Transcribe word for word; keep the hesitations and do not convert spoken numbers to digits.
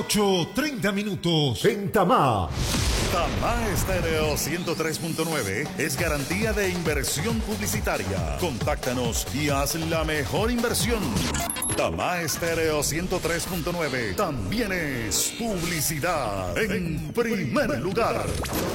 ocho treinta minutos en Tamá. Tamá Estéreo ciento tres punto nueve es garantía de inversión publicitaria. Contáctanos y haz la mejor inversión. Tamá Estéreo ciento tres punto nueve también es publicidad en primer lugar.